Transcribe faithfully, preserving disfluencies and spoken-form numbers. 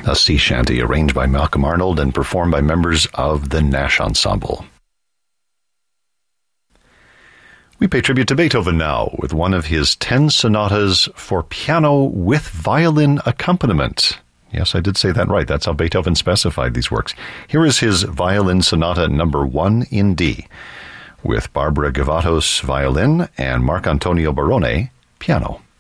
a sea shanty arranged by Malcolm Arnold and performed by members of the Nash Ensemble. We pay tribute to Beethoven now with one of his ten sonatas for piano with violin accompaniment. Yes, I did say that right. That's how Beethoven specified these works. Here is his violin sonata number one in D, with Barbara Gavatos violin and Marc Antonio Barone piano.